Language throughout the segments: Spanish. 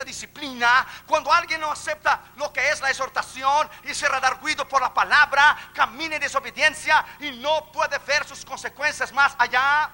disciplina, cuando alguien no acepta lo que es la exhortación y se redarguido por la palabra, camina en desobediencia y no puede ver sus consecuencias más allá.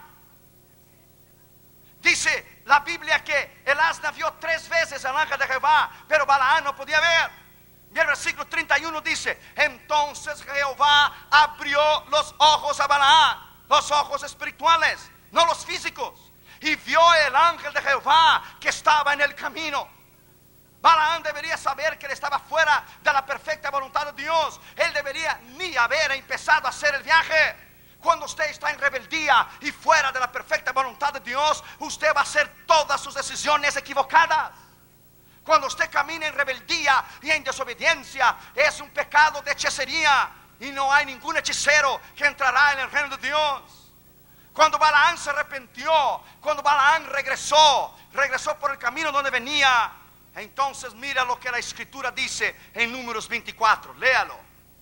Dice la Biblia que el asna vio 3 veces al ángel de Jehová, pero Balaam no podía ver. Y el versículo 31 dice: entonces Jehová abrió los ojos a Balaam, los ojos espirituales, no los físicos, y vio el ángel de Jehová que estaba en el camino. Balaam debería saber que él estaba fuera de la perfecta voluntad de Dios. Él debería ni haber empezado a hacer el viaje. Cuando usted está en rebeldía y fuera de la perfecta voluntad de Dios, usted va a hacer todas sus decisiones equivocadas. Cuando usted camina en rebeldía y en desobediencia, es un pecado de hechicería, y no hay ningún hechicero que entrará en el reino de Dios. Cuando Balaam se arrepintió, cuando Balaam regresó por el camino donde venía, entonces mira lo que la escritura dice en Números 24, léalo.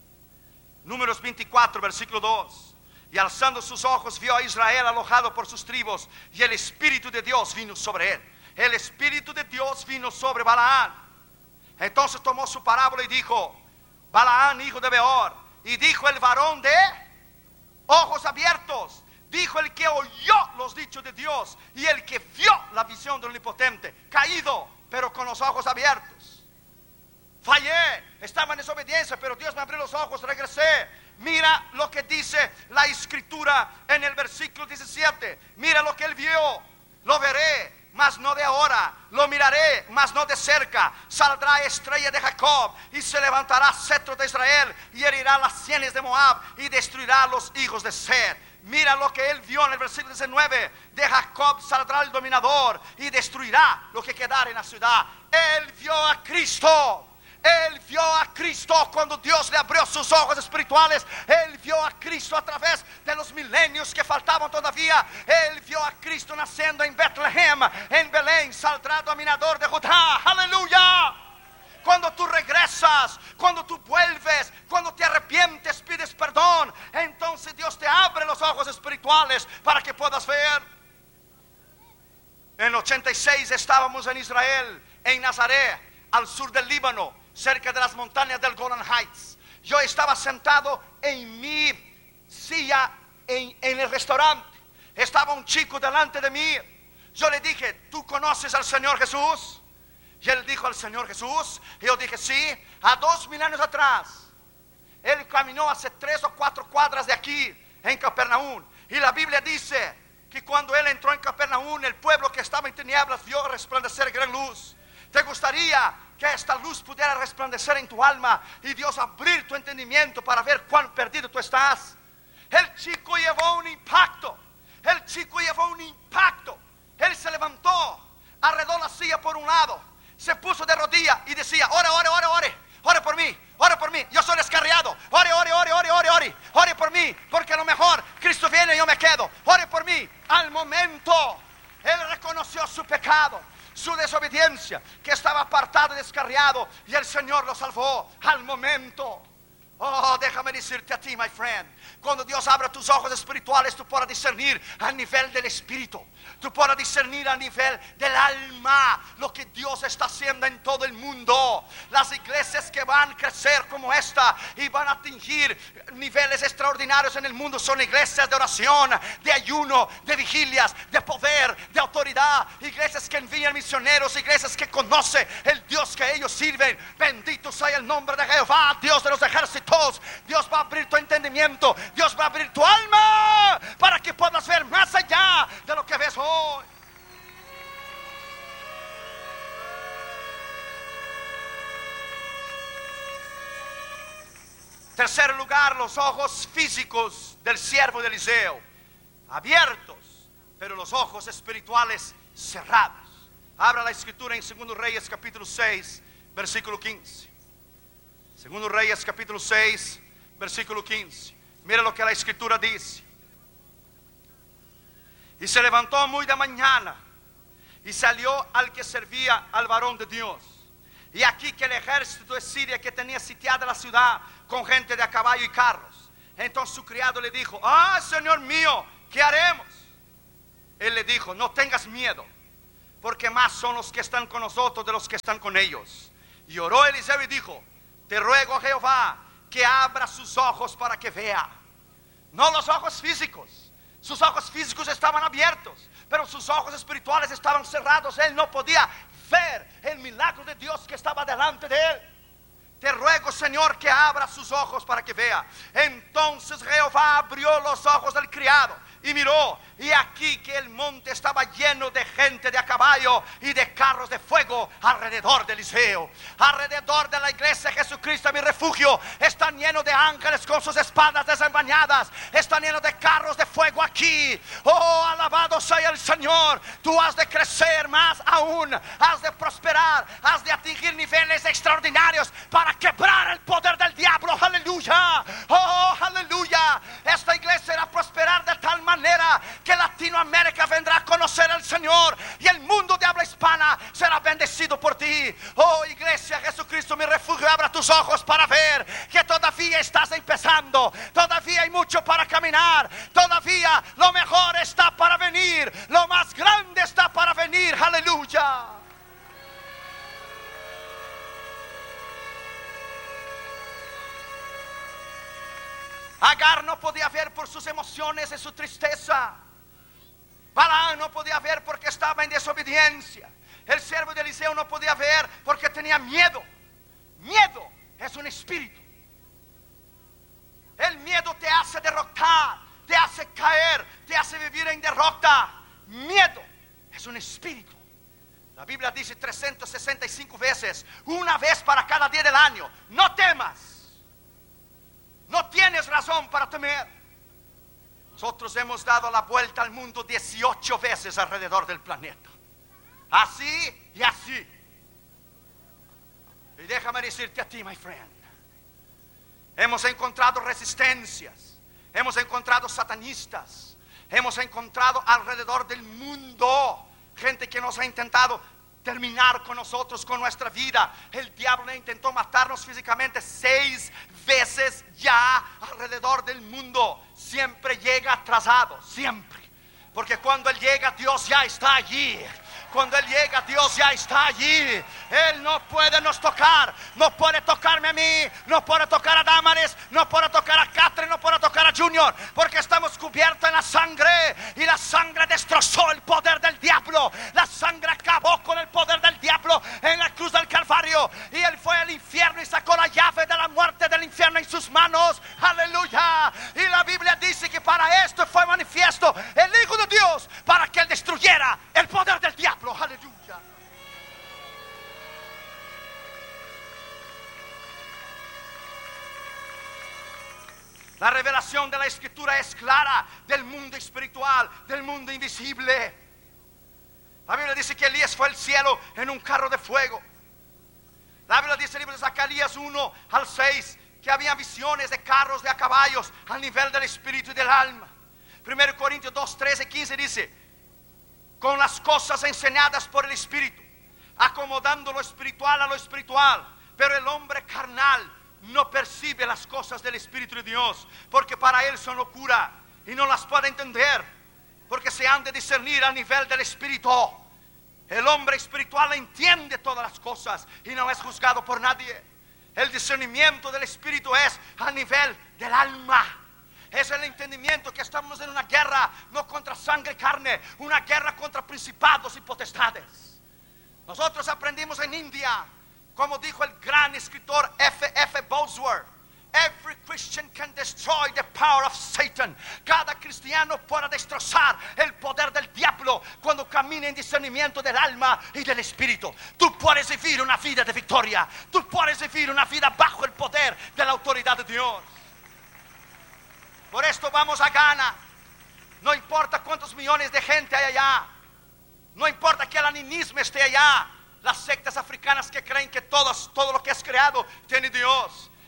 Números 24, versículo 2. Y alzando sus ojos vio a Israel alojado por sus tribus, y el Espíritu de Dios vino sobre él. El Espíritu de Dios vino sobre Balaam. Entonces tomó su parábola y dijo: Balaam, hijo de Beor. Y dijo el varón de ojos abiertos, dijo el que oyó los dichos de Dios y el que vio la visión del Omnipotente, caído, pero con los ojos abiertos. Fallé, estaba en desobediencia, pero Dios me abrió los ojos, regresé. Mira lo que dice la escritura en el versículo 17. Mira lo que él vio: lo veré, mas no de ahora, lo miraré, mas no de cerca. Saldrá estrella de Jacob y se levantará cetro de Israel, y herirá las sienes de Moab y destruirá a los hijos de Sed. Mira lo que él vio en el versículo 19: de Jacob saldrá el dominador y destruirá lo que quedara en la ciudad. Él vio a Cristo. Él vio a Cristo cuando Dios le abrió sus ojos espirituales. Él vio a Cristo a través de los milenios que faltaban todavía. Él vio a Cristo naciendo en Betlehem, en Belén. Saldrá dominador de Judá. Aleluya. Cuando tú regresas, cuando tú vuelves, cuando te arrepientes, pides perdón, entonces Dios te abre los ojos espirituales para que puedas ver. En 86 estábamos en Israel, en Nazaret, al sur del Líbano, cerca de las montañas del Golan Heights. Yo estaba sentado en mi silla en el restaurante. Estaba un chico delante de mí. Yo le dije: ¿tú conoces al Señor Jesús? Y él dijo: al Señor Jesús. Y yo dije: sí. A 2000 años atrás él caminó hace 3 o 4 cuadras de aquí, en Capernaum. Y la Biblia dice que cuando él entró en Capernaum, el pueblo que estaba en tinieblas vio resplandecer gran luz. ¿Te gustaría que esta luz pudiera resplandecer en tu alma y Dios abrir tu entendimiento para ver cuán perdido tú estás? El chico llevó un impacto. El chico llevó un impacto. Él se levantó, arredó la silla por un lado, se puso de rodillas y decía: ore, ore, ore, ore, ore por mí, ore por mí, yo soy descarriado, ore, ore, ore, ore, ore, ore, ore por mí, porque a lo mejor Cristo viene y yo me quedo, ore por mí. Al momento él reconoció su pecado, su desobediencia, que estaba apartado y descarriado, y el Señor lo salvó al momento. Oh, déjame decirte a ti, my friend, cuando Dios abra tus ojos espirituales, tú podrás discernir a nivel del espíritu, tú podrás discernir a nivel del alma lo que Dios está haciendo en todo el mundo. Las iglesias que van a crecer como esta y van a atingir niveles extraordinarios en el mundo son iglesias de oración, de ayuno, de vigilias, de poder, de autoridad, iglesias que envían misioneros, iglesias que conocen el Dios que ellos sirven. Bendito sea el nombre de Jehová, Dios de los ejércitos. Dios va a abrir tu entendimiento, Dios va a abrir tu alma para que puedas ver más allá de lo que ves hoy. Tercer lugar, los ojos físicos del siervo de Eliseo, abiertos, pero los ojos espirituales cerrados. Abra la escritura en 2 Reyes capítulo 6, versículo 15. 2 Reyes capítulo 6, versículo 15. Mira lo que la escritura dice: y se levantó muy de mañana y salió al que servía al varón de Dios. Y aquí que el ejército de Siria, que tenía sitiada la ciudad con gente de a caballo y carros. Entonces su criado le dijo: Señor mío, ¿qué haremos? Él le dijo: no tengas miedo, porque más son los que están con nosotros de los que están con ellos. Y oró Eliseo y dijo: te ruego, Jehová, que abra sus ojos para que vea. No los ojos físicos. Sus ojos físicos estaban abiertos, pero sus ojos espirituales estaban cerrados. Él no podía ver el milagro de Dios que estaba delante de él. Te ruego, Señor, que abra sus ojos para que vea. Entonces Jehová abrió los ojos del criado y miró, y aquí que el monte estaba lleno de gente de a caballo y de carros de fuego alrededor de Eliseo. Alrededor de la iglesia de Jesucristo, mi refugio, están llenos de ángeles con sus espadas desenvainadas. Están llenos de carros de fuego aquí. Oh, alabado sea el Señor. Tú has de crecer más aún, has de prosperar, has de atingir niveles extraordinarios para quebrar el poder del diablo. Aleluya. Oh, aleluya. Esta iglesia irá a prosperar de tal manera que Latinoamérica vendrá a conocer al Señor, y el mundo de habla hispana será bendecido por ti. Oh, iglesia Jesucristo, mi refugio, abra tus ojos para ver que todavía estás empezando. Todavía hay mucho para caminar. Todavía lo mejor está para venir. Lo más grande está para venir. Aleluya. Agar no podía ver por sus emociones y su tristeza. Balaam no podía ver porque estaba en desobediencia. El siervo de Eliseo no podía ver porque tenía miedo. Miedo es un espíritu. El miedo te hace derrotar, te hace caer, te hace vivir en derrota. Miedo es un espíritu. La Biblia dice 365 veces, una vez para cada día del año: no temas. No tienes razón para temer. Nosotros hemos dado la vuelta al mundo 18 veces alrededor del planeta. Así y así. Y déjame decirte a ti, my friend, hemos encontrado resistencias, hemos encontrado satanistas, hemos encontrado alrededor del mundo gente que nos ha intentado terminar con nosotros, con nuestra vida. El diablo intentó matarnos físicamente 6 veces ya alrededor del mundo. Siempre llega atrasado, siempre. Porque cuando Él llega, Dios ya está allí. Cuando Él llega, Dios ya está allí. Él no puede nos tocar. No puede tocarme a mí. No puede tocar a Damaris. No puede tocar a Catherine. No puede tocar a Junior. Porque estamos cubiertos en la sangre. Y la sangre destrozó el poder del diablo. La sangre acabó con el poder del diablo en la cruz del Calvario. Y Él fue al infierno y sacó la llave de la muerte del infierno en sus manos. Aleluya. Y la Biblia dice que para esto fue manifiesto el Hijo de Dios, para que Él destruyera el poder del diablo. Aleluya. La revelación de la Escritura es clara del mundo espiritual, del mundo invisible. La Biblia dice que Elías fue al cielo en un carro de fuego. La Biblia dice en el libro de Zacarías 1 al 6 que había visiones de carros de a caballos al nivel del espíritu y del alma. 1 Corintios 2, 13 y 15 dice: con las cosas enseñadas por el Espíritu, acomodando lo espiritual a lo espiritual. Pero el hombre carnal no percibe las cosas del Espíritu de Dios, porque para él son locura y no las puede entender, porque se han de discernir al nivel del Espíritu. El hombre espiritual entiende todas las cosas y no es juzgado por nadie. El discernimiento del Espíritu es a nivel del alma. Es el entendimiento que estamos en una guerra, no contra sangre y carne, una guerra contra principados y potestades. Nosotros aprendimos en India, como dijo el gran escritor F.F. Bosworth: every Christian can destroy the power of Satan. Cada cristiano puede destrozar el poder del diablo cuando camina en discernimiento del alma y del espíritu. Tú puedes vivir una vida de victoria. Tú puedes vivir una vida bajo el poder de la autoridad de Dios. Por esto vamos a Ghana. No importa cuántos millones de gente hay allá. No importa que el animismo esté allá. Las sectas africanas que creen que todo lo que es creado tiene Dios.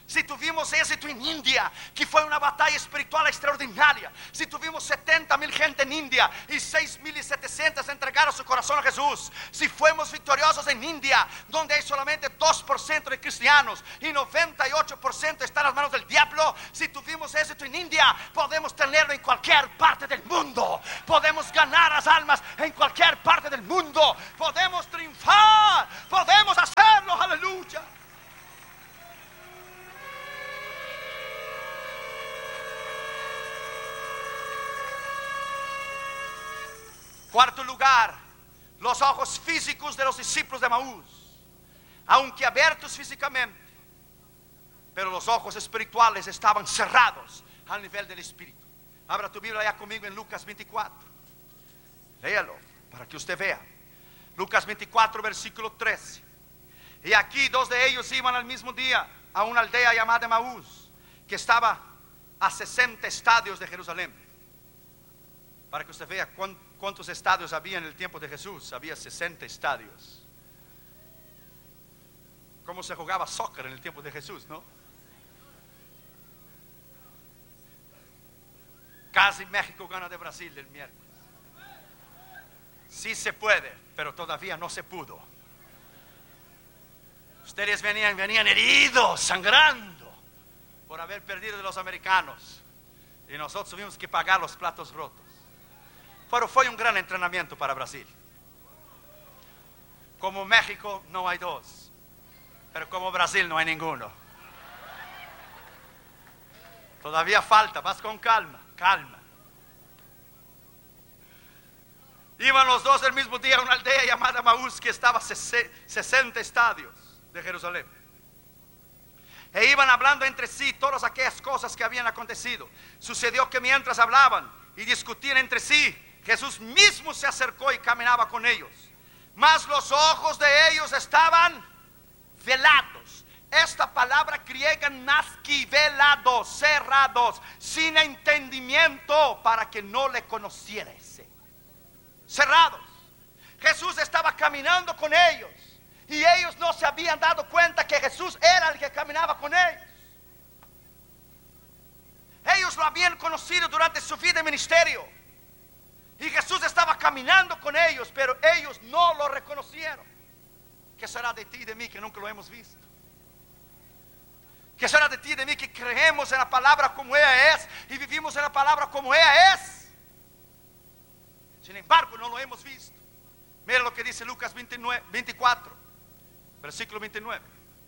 Si tuvimos éxito en India, que fue una batalla espiritual extraordinaria. Si tuvimos 70,000 gente en India y 6,700 entregaron su corazón a Jesús. Si fuimos victoriosos en India, donde hay solamente 2% de cristianos y 98% están en las manos del diablo. Si tuvimos éxito en India, podemos tenerlo en cualquier parte del mundo. Podemos ganar las almas en cualquier parte del mundo. Podemos triunfar, podemos hacerlo, aleluya. Cuarto lugar, los ojos físicos de los discípulos de Emaús, aunque abiertos físicamente, pero los ojos espirituales estaban cerrados al nivel del espíritu. Abra tu Biblia ya conmigo en Lucas 24. Léalo para que usted vea. Lucas 24, versículo 13. Y aquí 2 de ellos iban al mismo día a una aldea llamada Emaús, que estaba a 60 estadios de Jerusalén. Para que usted vea cuántos estadios había en el tiempo de Jesús. Había 60 estadios. Cómo se jugaba soccer en el tiempo de Jesús, ¿no? Casi México gana de Brasil el miércoles. Sí se puede, pero todavía no se pudo. Ustedes venían heridos, sangrando por haber perdido de los americanos, y nosotros tuvimos que pagar los platos rotos. Pero fue un gran entrenamiento para Brasil. Como México no hay dos, pero como Brasil no hay ninguno. Todavía falta, vas con calma, calma. Iban los dos el mismo día a una aldea llamada Emaús, que estaba a 60 estadios de Jerusalén. E iban hablando entre sí todas aquellas cosas que habían acontecido. Sucedió que mientras hablaban y discutían entre sí, Jesús mismo se acercó y caminaba con ellos, mas los ojos de ellos estaban velados. Esta palabra griega naski, velados, cerrados, sin entendimiento, para que no le conocierais. Cerrados. Jesús estaba caminando con ellos y ellos no se habían dado cuenta que Jesús era el que caminaba con ellos. Ellos lo habían conocido durante su vida de ministerio y Jesús estaba caminando con ellos, pero ellos no lo reconocieron. ¿Qué será de ti y de mí que nunca lo hemos visto? ¿Qué será de ti y de mí que creemos en la palabra como ella es y vivimos en la palabra como ella es? Sin embargo, no lo hemos visto. Mira lo que dice Lucas 24, versículo 29.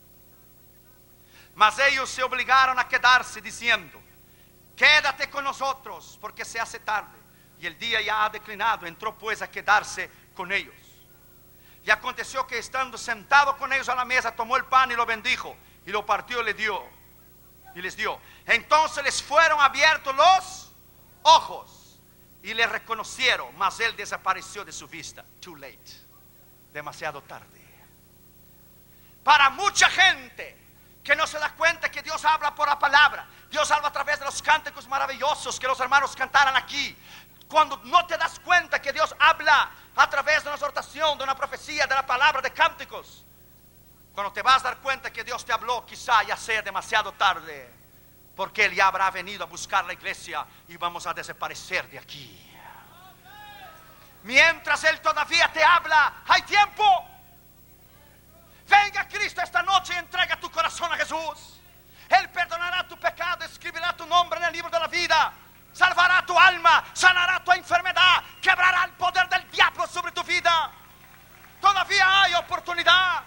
Mas ellos se obligaron a quedarse diciendo: quédate con nosotros, porque se hace tarde y el día ya ha declinado. Entró pues a quedarse con ellos. Y aconteció que estando sentado con ellos a la mesa, tomó el pan y lo bendijo y lo partió y les dio. Entonces les fueron abiertos los ojos y le reconocieron, mas él desapareció de su vista. Too late, demasiado tarde. Para mucha gente que no se da cuenta que Dios habla por la palabra, Dios habla a través de los cánticos maravillosos que los hermanos cantaron aquí. Cuando no te das cuenta que Dios habla a través de una exhortación, de una profecía, de la palabra, de cánticos, cuando te vas a dar cuenta que Dios te habló, quizá ya sea demasiado tarde, porque Él ya habrá venido a buscar la iglesia y vamos a desaparecer de aquí. Mientras Él todavía te habla, hay tiempo. Venga Cristo esta noche y entrega tu corazón a Jesús. Él perdonará tu pecado, escribirá tu nombre en el libro de la vida, salvará tu alma, sanará tu enfermedad, quebrará el poder del diablo sobre tu vida. Todavía hay oportunidad.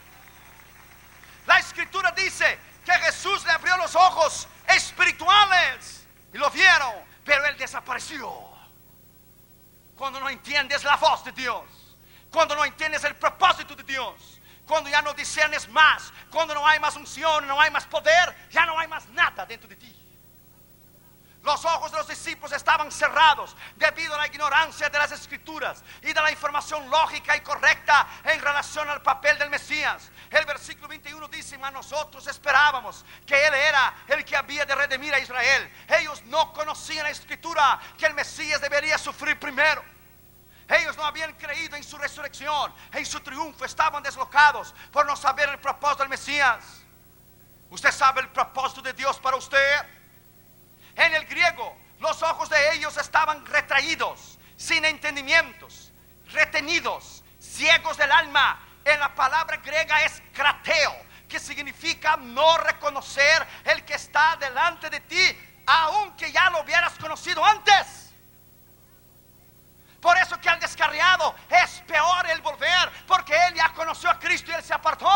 La escritura dice que Jesús le abrió los ojos espirituales y lo vieron, pero él desapareció. Cuando no entiendes la voz de Dios, cuando no entiendes el propósito de Dios, cuando ya no discernes más, cuando no hay más unción, no hay más poder, ya no hay más nada dentro de ti. Los ojos de los discípulos estaban cerrados debido a la ignorancia de las escrituras y de la información lógica y correcta en relación al papel del Mesías. El versículo 21 dice: mas nosotros esperábamos que Él era el que había de redimir a Israel. Ellos no conocían la escritura que el Mesías debería sufrir primero. Ellos no habían creído en su resurrección, en su triunfo. Estaban deslocados por no saber el propósito del Mesías. Usted sabe el propósito de Dios para usted. En el griego, los ojos de ellos estaban retraídos, sin entendimientos, retenidos, ciegos del alma. En la palabra griega es krateo, que significa no reconocer el que está delante de ti, aunque ya lo hubieras conocido antes. Por eso que al descarriado es peor el volver, porque él ya conoció a Cristo y él se apartó.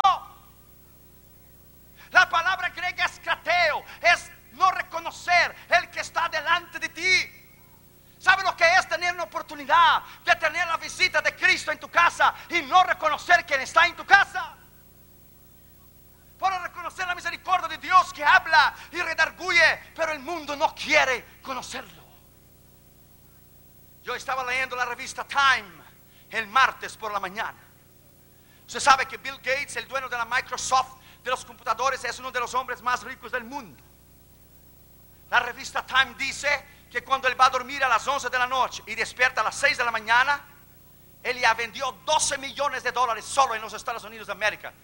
La palabra griega es krateo, es no reconocer el que está delante de ti. ¿Sabe lo que es tener una oportunidad de tener la visita de Cristo en tu casa y no reconocer quién está en tu casa? Para reconocer la misericordia de Dios que habla y redarguye, pero el mundo no quiere conocerlo. Yo estaba leyendo la revista Time el martes por la mañana. Usted sabe que Bill Gates, el dueño de la Microsoft, de los computadores, es uno de los hombres más ricos del mundo. La revista Time dice que cuando él va a dormir a las 11 de la noche y despierta a las 6 de la mañana, él ya vendió $12 millones solo en los Estados Unidos de América.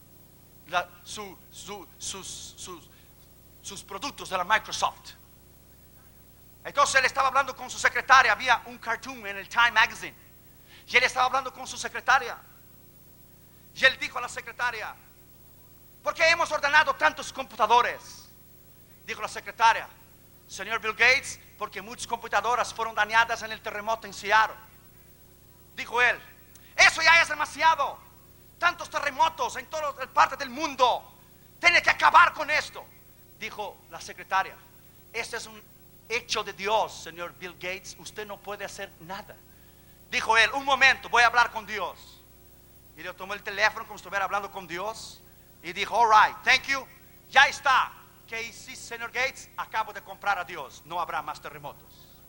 Sus productos de la Microsoft. Entonces él estaba hablando con su secretaria. Había un cartoon en el Time Magazine y él estaba hablando con su secretaria. Y él dijo a la secretaria: ¿por qué hemos ordenado tantos computadores? Dijo la secretaria: señor Bill Gates, porque muchas computadoras fueron dañadas en el terremoto en Seattle. Dijo él: eso ya es demasiado. Tantos terremotos en todas partes del mundo. Tiene que acabar con esto. Dijo la secretaria: este es un hecho de Dios, señor Bill Gates. Usted no puede hacer nada. Dijo él: un momento, voy a hablar con Dios. Y le tomó el teléfono como si estuviera hablando con Dios y dijo: all right, thank you, ya está. ¿Qué hiciste, señor Gates? Acabo de comprar a Dios, no habrá más terremotos.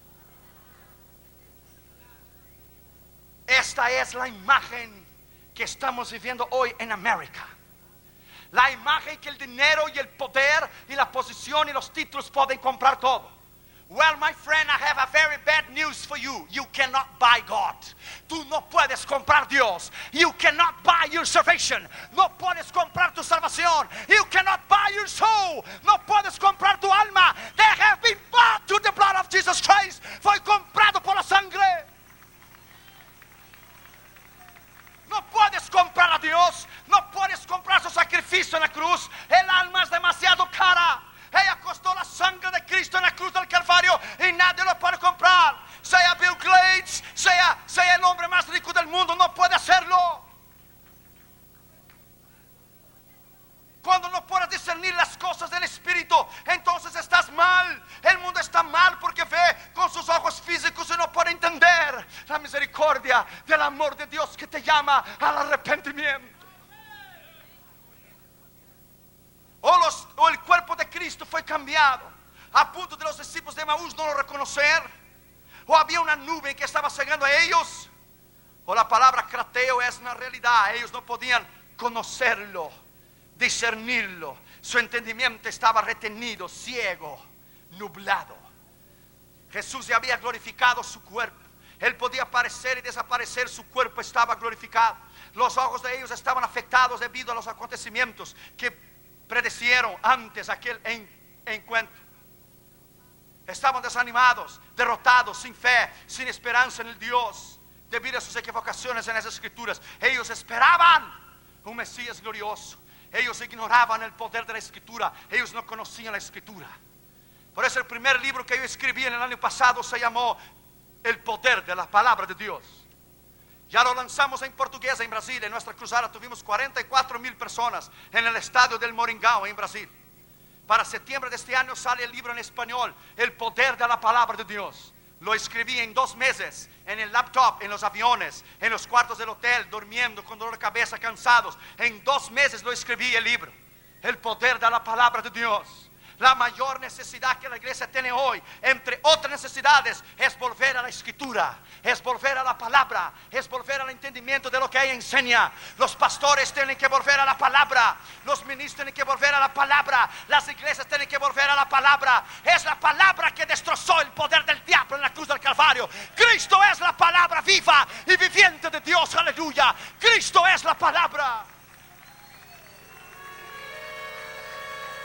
Esta es la imagen que estamos viviendo hoy en América. La imagen que el dinero y el poder y la posición y los títulos pueden comprar todo. Well, my friend, I have a very bad news for you. You cannot buy God. Tú no puedes comprar Dios. You cannot buy your salvation. No puedes comprar tu salvación. You cannot buy your soul. No puedes comprar tu alma. They have been bought to the blood of Jesus Christ. Fue comprado por la sangre. No puedes comprar a Dios. No puedes comprar su sacrificio en la cruz. El alma es demasiado cara. Ella costó la sangre de Cristo en la cruz del Calvario y nadie lo puede comprar. Sea Bill Gates, sea el hombre más rico del mundo, no puede hacerlo. Cuando no puedes discernir las cosas del Espíritu, entonces estás mal. El mundo está mal porque ve con sus ojos físicos y no puede entender la misericordia del amor de Dios que te llama al arrepentimiento. O el cuerpo de Cristo fue cambiado a punto de los discípulos de Emaús no lo reconocer. O había una nube que estaba cegando a ellos. O la palabra krateo es una realidad. Ellos no podían conocerlo, discernirlo. Su entendimiento estaba retenido, ciego, nublado. Jesús ya había glorificado su cuerpo. Él podía aparecer y desaparecer, su cuerpo estaba glorificado. Los ojos de ellos estaban afectados debido a los acontecimientos que predecieron antes aquel encuentro. Estaban desanimados, derrotados, sin fe, sin esperanza en el Dios, debido a sus equivocaciones en las Escrituras. Ellos esperaban un Mesías glorioso. Ellos ignoraban el poder de la Escritura. Ellos no conocían la Escritura. Por eso el primer libro que yo escribí en el año pasado se llamó El poder de la palabra de Dios. Ya lo lanzamos en portugués en Brasil. En nuestra cruzada tuvimos 44,000 personas en el estadio del Moringão en Brasil. Para septiembre de este año sale el libro en español, El poder de la palabra de Dios. Lo escribí en 2 meses, en el laptop, en los aviones, en los cuartos del hotel, durmiendo con dolor de cabeza, cansados. En 2 meses lo escribí el libro, El poder de la palabra de Dios. La mayor necesidad que la iglesia tiene hoy, entre otras necesidades, es volver a la Escritura, es volver a la palabra, es volver al entendimiento de lo que ella enseña. Los pastores tienen que volver a la palabra, los ministros tienen que volver a la palabra, las iglesias tienen que volver a la palabra. Es la palabra que destrozó el poder del diablo en la cruz del Calvario. Cristo es la palabra viva y viviente de Dios, aleluya. Cristo es la palabra.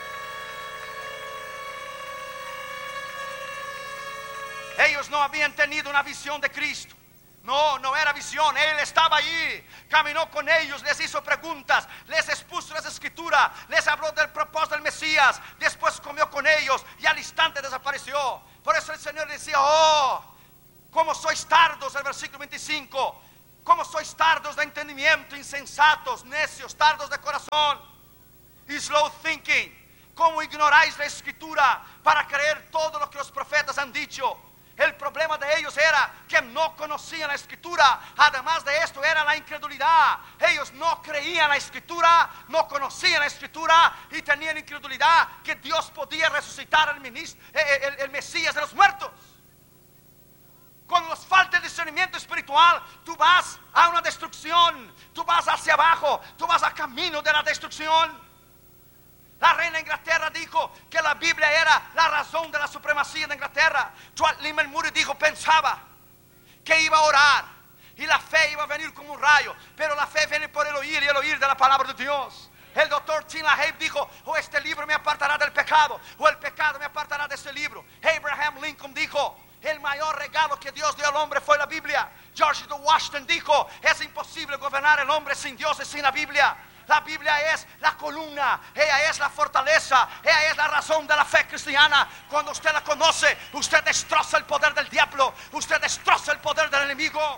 Ellos no habían tenido una visión de Cristo. No, no era visión. Él estaba allí, caminó con ellos, les hizo preguntas, les expuso las escrituras, les habló del propósito del Mesías. Después comió con ellos y al instante desapareció. Por eso el Señor decía: oh, cómo sois tardos, el versículo 25, cómo sois tardos de entendimiento, insensatos, necios, tardos de corazón y slow thinking. Cómo ignoráis la escritura para creer todo lo que los profetas han dicho. El problema de ellos era que no conocían la escritura. Además de esto era la incredulidad. Ellos no creían la escritura, no conocían la escritura y tenían incredulidad que Dios podía resucitar el Mesías de los muertos. Cuando nos falta el discernimiento espiritual, tú vas a una destrucción, tú vas hacia abajo, tú vas a camino de la destrucción. La reina de Inglaterra dijo que la Biblia era la razón de la supremacía de Inglaterra. Dwight Lyman Moody dijo, pensaba que iba a orar y la fe iba a venir como un rayo, pero la fe viene por el oír y el oír de la palabra de Dios. El doctor Tim LaHaye dijo: o este libro me apartará del pecado, o el pecado me apartará de este libro. Abraham Lincoln dijo: el mayor regalo que Dios dio al hombre fue la Biblia. George Washington dijo: es imposible gobernar el hombre sin Dios y sin la Biblia. La Biblia es la columna, ella es la fortaleza, ella es la razón de la fe cristiana. Cuando usted la conoce, usted destroza el poder del diablo, usted destroza el poder del enemigo.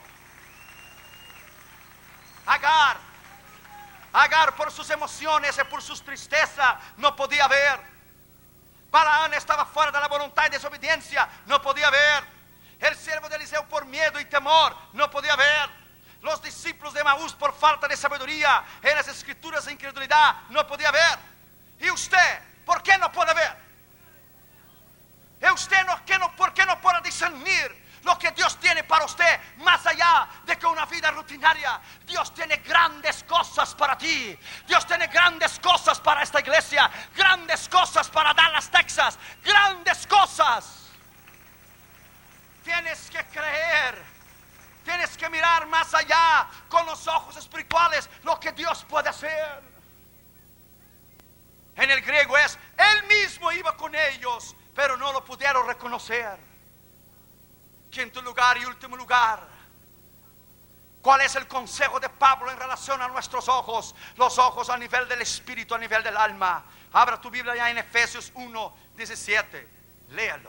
Agar por sus emociones y por sus tristezas no podía ver. Balaam estaba fuera de la voluntad y desobediencia, no podía ver. El siervo de Eliseo por miedo y temor no podía ver. Los discípulos de Maús por falta de sabiduría en las escrituras e incredulidad no podía ver. ¿Y usted por qué no puede ver? ¿Y usted por qué no puede discernir lo que Dios tiene para usted más allá de que una vida rutinaria? Dios tiene grandes cosas para ti. Dios tiene grandes cosas para esta iglesia, grandes cosas para Dallas, Texas, grandes cosas. Tienes que creer. Tienes que mirar más allá con los ojos espirituales lo que Dios puede hacer. En el griego es: Él mismo iba con ellos, pero no lo pudieron reconocer. Quinto lugar y último lugar, ¿cuál es el consejo de Pablo en relación a nuestros ojos? Los ojos a nivel del espíritu, a nivel del alma. Abra tu Biblia ya en Efesios 1:17. Léalo.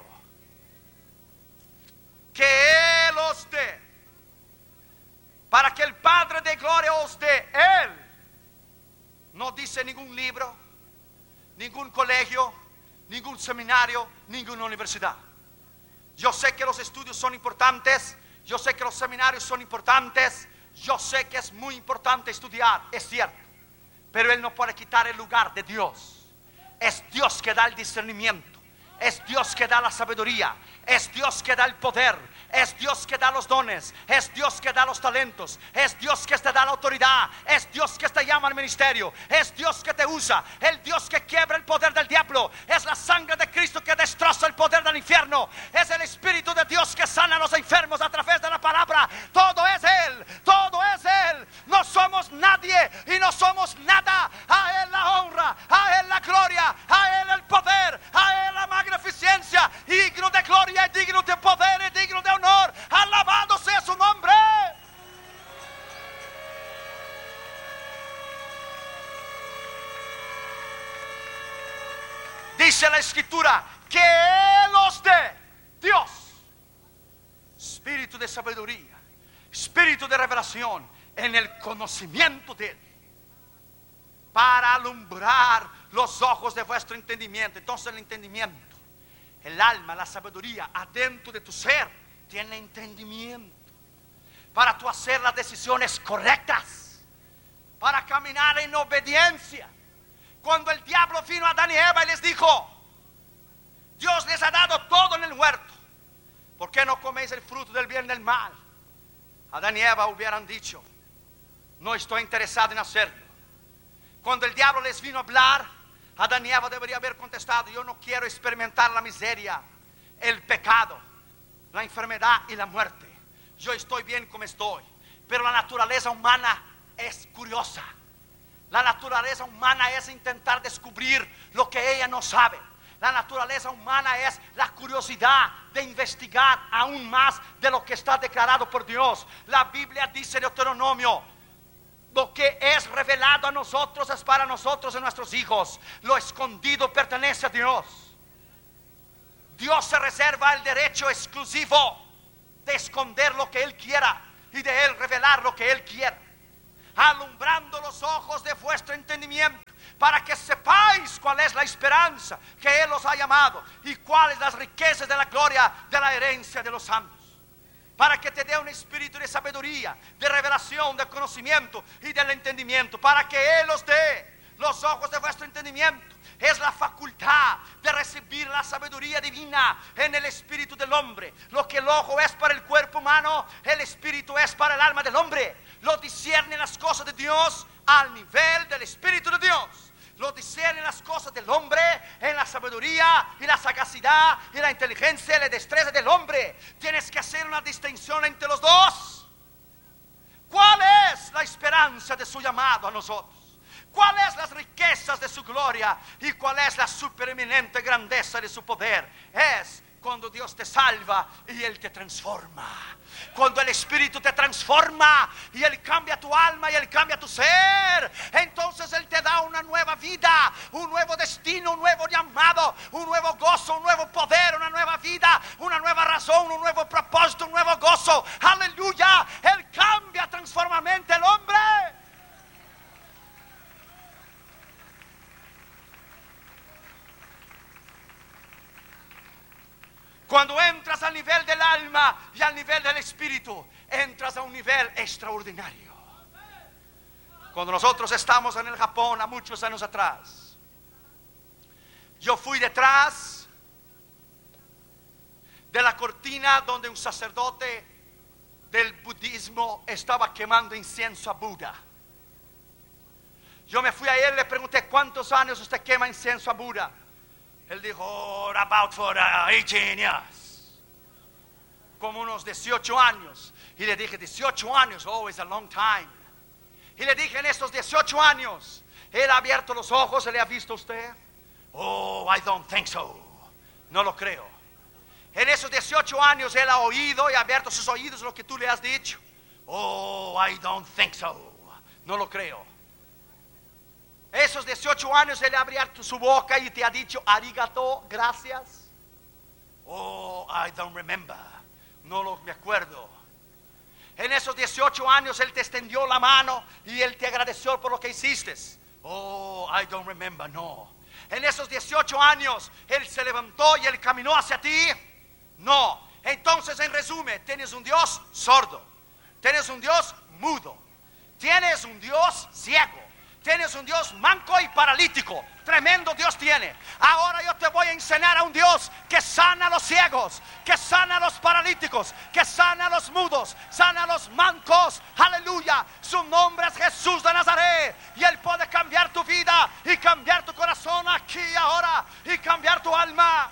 Que Él os dé, para que el Padre de gloria os dé. Él no dice ningún libro, ningún colegio, ningún seminario, ninguna universidad. Yo sé que los estudios son importantes, yo sé que los seminarios son importantes, yo sé que es muy importante estudiar, es cierto, pero Él no puede quitar el lugar de Dios. Es Dios que da el discernimiento, es Dios que da la sabiduría, es Dios que da el poder, es Dios que da los dones, es Dios que da los talentos, es Dios que te da la autoridad, es Dios que te llama al ministerio, es Dios que te usa, el Dios que quiebra el poder del diablo, es la sangre de Cristo que destroza el poder del infierno, es el Espíritu de Dios que sana a los enfermos a través de la palabra. Todo es Él, todo es Él. No somos nadie y no somos nada. A Él la honra, a Él la gloria, a Él el poder, a Él la magnificencia. Digno de gloria, digno de poder y digno de honor. Alabado sea su nombre. Dice la escritura que Él os dé, Dios, espíritu de sabiduría, espíritu de revelación en el conocimiento de Él, para alumbrar los ojos de vuestro entendimiento. Entonces el entendimiento, el alma, la sabiduría adentro de tu ser tiene entendimiento para tú hacer las decisiones correctas, para caminar en obediencia. Cuando el diablo vino a Adán y Eva y les dijo: Dios les ha dado todo en el huerto, ¿por qué no coméis el fruto del bien y del mal? Adán y Eva hubieran dicho: no estoy interesado en hacerlo. Cuando el diablo les vino a hablar, Adán y Eva debería haber contestado: yo no quiero experimentar la miseria, el pecado, la enfermedad y la muerte. Yo estoy bien como estoy. Pero la naturaleza humana es curiosa. La naturaleza humana es intentar descubrir lo que ella no sabe. La naturaleza humana es la curiosidad de investigar aún más de lo que está declarado por Dios. La Biblia dice en Deuteronomio: lo que es revelado a nosotros es para nosotros y nuestros hijos. Lo escondido pertenece a Dios. Dios se reserva el derecho exclusivo de esconder lo que Él quiera y de Él revelar lo que Él quiera, alumbrando los ojos de vuestro entendimiento, para que sepáis cuál es la esperanza que Él os ha llamado y cuáles las riquezas de la gloria de la herencia de los santos, para que te dé un espíritu de sabiduría, de revelación, de conocimiento y del entendimiento, para que Él os dé los ojos de vuestro entendimiento. Es la facultad de recibir la sabiduría divina en el espíritu del hombre. Lo que el ojo es para el cuerpo humano, el espíritu es para el alma del hombre. Lo discierne las cosas de Dios al nivel del espíritu de Dios. Lo discierne las cosas del hombre en la sabiduría y la sagacidad y la inteligencia y la destreza del hombre. Tienes que hacer una distinción entre los dos. ¿Cuál es la esperanza de su llamado a nosotros? ¿Cuáles son las riquezas de su gloria? ¿Y cuál es la supereminente grandeza de su poder? Es cuando Dios te salva y Él te transforma. Cuando el Espíritu te transforma y Él cambia tu alma y Él cambia tu ser, entonces Él te da una nueva vida, un nuevo destino, un nuevo llamado, un nuevo gozo, un nuevo poder, una nueva vida, una nueva razón, un nuevo propósito, un nuevo gozo. Aleluya. Él cambia, transforma mente el hombre. Cuando entras al nivel del alma y al nivel del espíritu, entras a un nivel extraordinario. Cuando nosotros estamos en el Japón a muchos años atrás, yo fui detrás de la cortina donde un sacerdote del budismo estaba quemando incienso a Buda. Yo me fui a él, le pregunté: ¿cuántos años usted quema incienso a Buda? Él dijo: about for 18 years. Como unos 18 años. Y le dije: 18 años, oh, it's a long time. Y le dije: en estos 18 años, ¿Él ha abierto los ojos? ¿Se le ha visto a usted? Oh, I don't think so. No lo creo. En esos 18 años, ¿Él ha oído y ha abierto sus oídos lo que tú le has dicho? Oh, I don't think so. No lo creo. Esos 18 años Él ha abierto su boca y te ha dicho arigato, gracias. Oh, I don't remember. No me acuerdo. En esos 18 años Él te extendió la mano y Él te agradeció por lo que hiciste. Oh, I don't remember. No. En esos 18 años Él se levantó y Él caminó hacia ti. No. Entonces, en resumen, tienes un Dios sordo, tienes un Dios mudo, tienes un Dios ciego, tienes un Dios manco y paralítico. Tremendo Dios tiene. Ahora yo te voy a enseñar a un Dios que sana a los ciegos, que sana a los paralíticos, que sana a los mudos, sana a los mancos. Aleluya. Su nombre es Jesús de Nazaret. Y Él puede cambiar tu vida y cambiar tu corazón aquí y ahora y cambiar tu alma.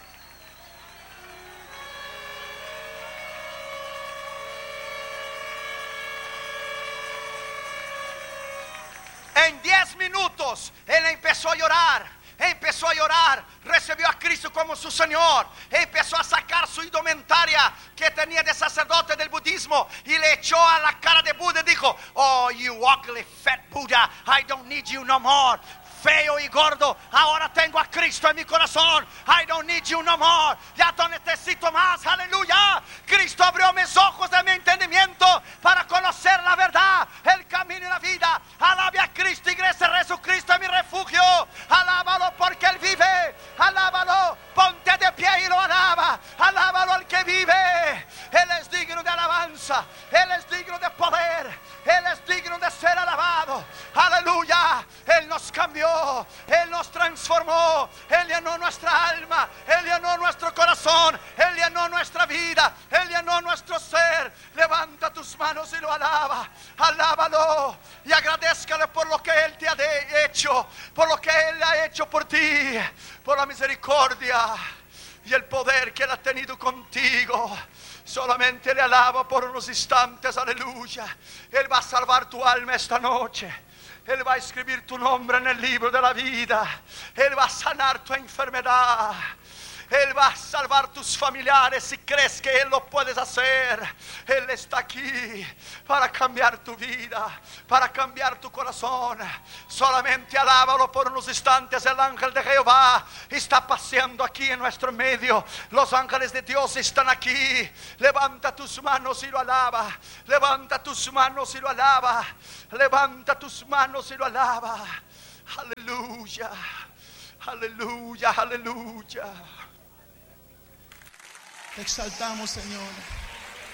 En 10 minutos Él empezó a llorar. Recibió a Cristo como su Señor. Empezó a sacar su indumentaria que tenía de sacerdote del budismo y le echó a la cara de Buda y dijo: oh, you ugly fat Buddha, I don't need you no more. Feo y gordo, ahora tengo a Cristo en mi corazón. I don't need you no more. Ya no necesito más. Aleluya. Cristo abrió mis ojos de mi entendimiento para conocer la verdad, el camino y la vida. Alabe a Cristo, iglesia. Jesucristo es mi refugio. Alábalo porque Él vive. Alábalo. Ponte de pie y lo alaba. Alábalo al que vive. Él es digno de alabanza. Él es digno de poder. Él es digno de ser alabado. Aleluya. Él nos cambió. Él nos transformó. Él llenó nuestra alma. Él llenó nuestro corazón. Él llenó nuestra vida. Él llenó nuestro ser. Levanta tus manos y lo alaba. Alábalo y agradézcale por lo que Él te ha hecho, por lo que Él ha hecho por ti, por la misericordia y el poder que Él ha tenido contigo. Solamente le alaba por unos instantes. Aleluya. Él va a salvar tu alma esta noche. Él va a escribir tu nombre en el libro de la vida. Él va a sanar tu enfermedad. Él va a salvar tus familiares si crees que Él lo puedes hacer. Él está aquí para cambiar tu vida, para cambiar tu corazón. Solamente alábalo por unos instantes. El ángel de Jehová está paseando aquí en nuestro medio. Los ángeles de Dios están aquí. Levanta tus manos y lo alaba. Levanta tus manos y lo alaba. Levanta tus manos y lo alaba. Aleluya. Aleluya, aleluya. Te exaltamos, Señor.